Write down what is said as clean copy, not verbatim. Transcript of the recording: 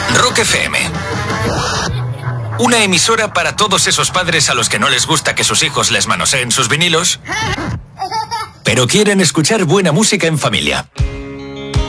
Rock FM. Una emisora para todos esos padres a los que no les gusta que sus hijos les manoseen sus vinilos, pero quieren escuchar buena música en familia.